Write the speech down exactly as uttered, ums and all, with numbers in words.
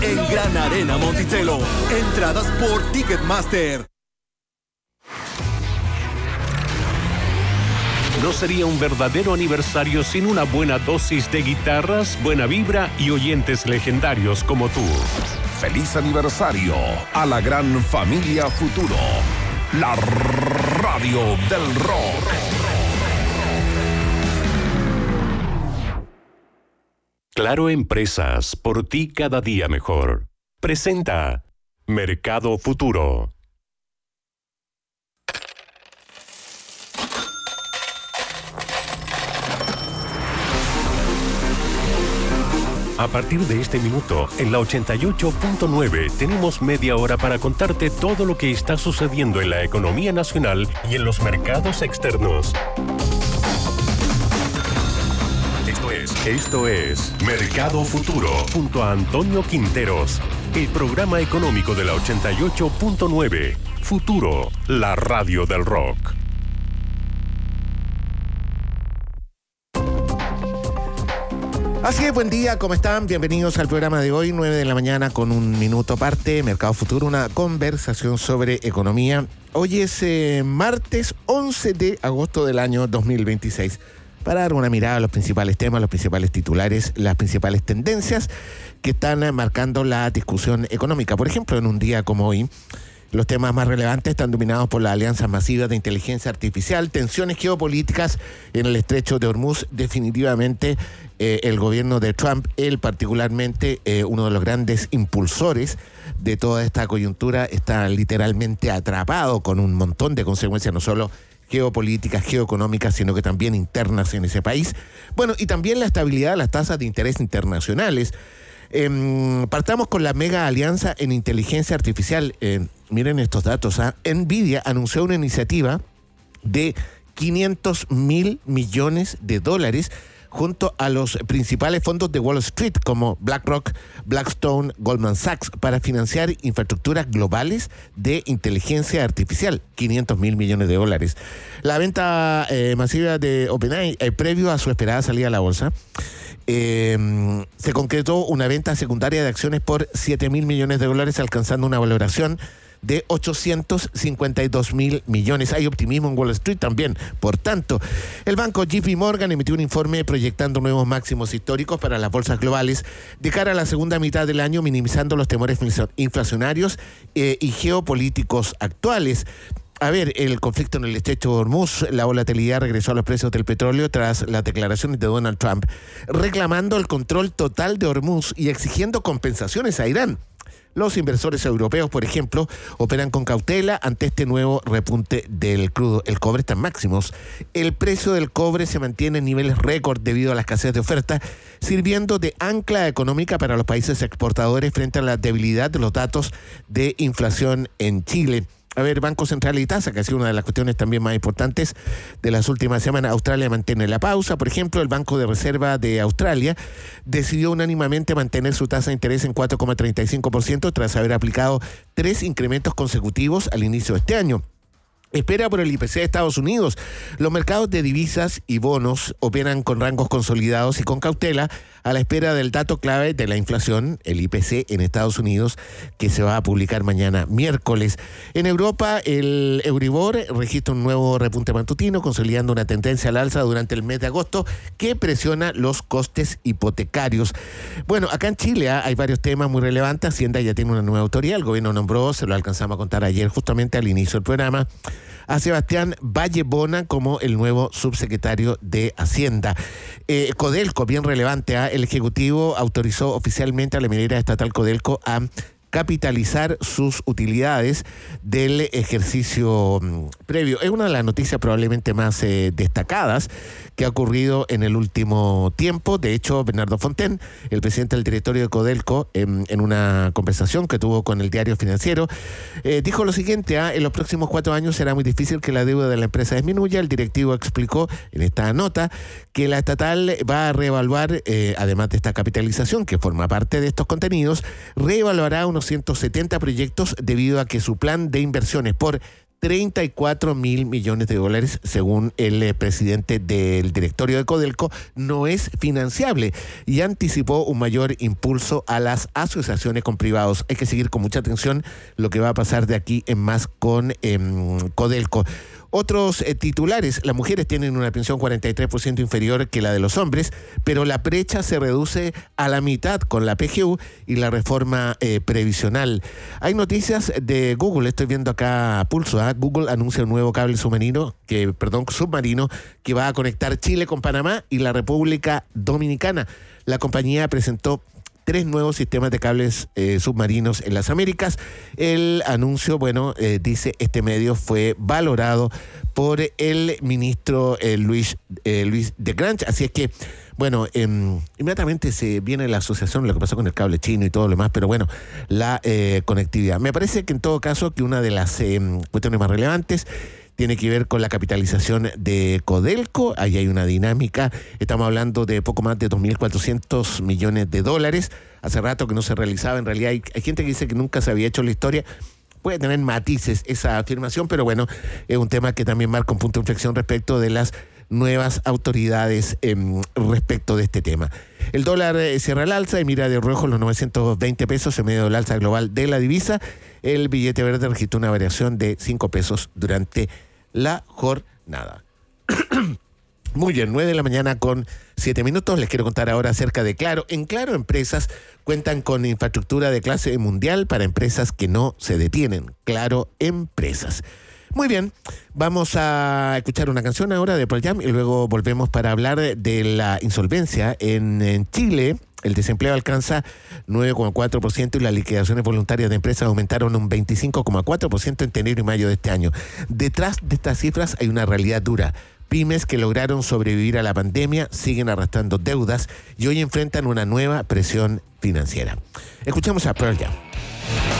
en Gran Arena Monticello. Entradas por Ticketmaster. No sería un verdadero aniversario sin una buena dosis de guitarras, buena vibra y oyentes legendarios como tú. Feliz aniversario a la gran familia Futuro, la radio del rock. Claro Empresas, por ti cada día mejor. Presenta Mercado Futuro. A partir de este minuto, en la ochenta y ocho punto nueve, tenemos media hora para contarte todo lo que está sucediendo en la economía nacional y en los mercados externos. Esto es, esto es Mercado Futuro, junto a Antonio Quinteros, el programa económico de la ochenta y ocho punto nueve. Futuro, la radio del rock. Así es, buen día, ¿cómo están? Bienvenidos al programa de hoy, nueve de la mañana con un minuto aparte, Mercado Futuro, una conversación sobre economía. Hoy es eh, martes once de agosto del año dos mil veintiséis. Para dar una mirada a los principales temas, los principales titulares, las principales tendencias que están marcando la discusión económica. Por ejemplo, en un día como hoy, los temas más relevantes están dominados por las alianzas masivas de inteligencia artificial, tensiones geopolíticas en el estrecho de Hormuz. Definitivamente eh, el gobierno de Trump, él particularmente, eh, uno de los grandes impulsores de toda esta coyuntura, está literalmente atrapado con un montón de consecuencias, no solo geopolíticas, geoeconómicas, sino que también internas en ese país. Bueno, y también la estabilidad de las tasas de interés internacionales. Eh, partamos con la mega alianza en inteligencia artificial. Eh, miren estos datos. ¿eh? Nvidia anunció una iniciativa de quinientos mil millones de dólares junto a los principales fondos de Wall Street como BlackRock, Blackstone, Goldman Sachs para financiar infraestructuras globales de inteligencia artificial. quinientos mil millones de dólares. La venta eh, masiva de OpenAI, eh, previo a su esperada salida a la bolsa, Eh, se concretó una venta secundaria de acciones por siete mil millones de dólares, alcanzando una valoración de ochocientos cincuenta y dos mil millones. Hay optimismo en Wall Street también. Por tanto, el banco J P Morgan emitió un informe proyectando nuevos máximos históricos para las bolsas globales de cara a la segunda mitad del año, minimizando los temores inflacionarios eh, y geopolíticos actuales. A ver, el conflicto en el estrecho de Hormuz, la volatilidad regresó a los precios del petróleo tras las declaraciones de Donald Trump, reclamando el control total de Hormuz y exigiendo compensaciones a Irán. Los inversores europeos, por ejemplo, operan con cautela ante este nuevo repunte del crudo. El cobre está en máximos. El precio del cobre se mantiene en niveles récord debido a la escasez de oferta, sirviendo de ancla económica para los países exportadores frente a la debilidad de los datos de inflación en Chile. A ver, Banco Central y tasa, que ha sido una de las cuestiones también más importantes de las últimas semanas. Australia mantiene la pausa. Por ejemplo, el Banco de Reserva de Australia decidió unánimemente mantener su tasa de interés en cuatro coma treinta y cinco por ciento tras haber aplicado tres incrementos consecutivos al inicio de este año. Espera por el I P C de Estados Unidos. Los mercados de divisas y bonos operan con rangos consolidados y con cautela a la espera del dato clave de la inflación, el I P C en Estados Unidos, que se va a publicar mañana miércoles. En Europa, el Euribor registra un nuevo repunte matutino, consolidando una tendencia al alza durante el mes de agosto que presiona los costes hipotecarios. Bueno, acá en Chile ¿eh? hay varios temas muy relevantes. Hacienda ya tiene una nueva autoridad. El gobierno nombró, se lo alcanzamos a contar ayer justamente al inicio del programa, a Sebastián Vallebona como el nuevo subsecretario de Hacienda. Eh, Codelco, bien relevante, ¿eh? el Ejecutivo autorizó oficialmente a la minera estatal Codelco a capitalizar sus utilidades del ejercicio um, previo. Es una de las noticias probablemente más eh, destacadas que ha ocurrido en el último tiempo. De hecho, Bernardo Fontaine, el presidente del directorio de Codelco, en, en una conversación que tuvo con el Diario Financiero, eh, dijo lo siguiente: ah, en los próximos cuatro años será muy difícil que la deuda de la empresa disminuya. El directivo explicó en esta nota que la estatal va a reevaluar, eh, además de esta capitalización que forma parte de estos contenidos, reevaluará unos ciento setenta proyectos debido a que su plan de inversiones por treinta y cuatro mil millones de dólares, según el eh, presidente del directorio de Codelco, no es financiable y anticipó un mayor impulso a las asociaciones con privados. Hay que seguir con mucha atención lo que va a pasar de aquí en más con eh, Codelco. Otros eh, titulares: las mujeres tienen una pensión cuarenta y tres por ciento inferior que la de los hombres, pero la brecha se reduce a la mitad con la P G U y la reforma eh, previsional. Hay noticias de Google, estoy viendo acá a pulso, ¿eh? Google anuncia un nuevo cable submarino que, perdón, submarino que va a conectar Chile con Panamá y la República Dominicana. La compañía presentó tres nuevos sistemas de cables eh, submarinos en las Américas. El anuncio, bueno, eh, dice este medio, fue valorado por el ministro eh, Luis, eh, Luis de Grange. Así es que, bueno, eh, inmediatamente se viene la asociación, lo que pasó con el cable chino y todo lo demás, pero bueno, la eh, conectividad. Me parece que en todo caso que una de las eh, cuestiones más relevantes tiene que ver con la capitalización de Codelco. Ahí hay una dinámica. Estamos hablando de poco más de dos mil cuatrocientos millones de dólares. Hace rato que no se realizaba. En realidad hay, hay gente que dice que nunca se había hecho la historia. Puede tener matices esa afirmación, pero bueno, es un tema que también marca un punto de inflexión respecto de las nuevas autoridades eh, respecto de este tema. El dólar eh, cierra al alza y mira de rojo los novecientos veinte pesos en medio del alza global de la divisa. El billete verde registró una variación de cinco pesos durante la jornada. Muy bien, nueve de la mañana con siete minutos. Les quiero contar ahora acerca de Claro. En Claro Empresas cuentan con infraestructura de clase mundial para empresas que no se detienen. Claro Empresas. Muy bien, vamos a escuchar una canción ahora de Pearl Jam y luego volvemos para hablar de la insolvencia en, en Chile. El desempleo alcanza nueve coma cuatro por ciento y las liquidaciones voluntarias de empresas aumentaron un veinticinco coma cuatro por ciento en enero y mayo de este año. Detrás de estas cifras hay una realidad dura. Pymes que lograron sobrevivir a la pandemia siguen arrastrando deudas y hoy enfrentan una nueva presión financiera. Escuchamos a Pearl Jam.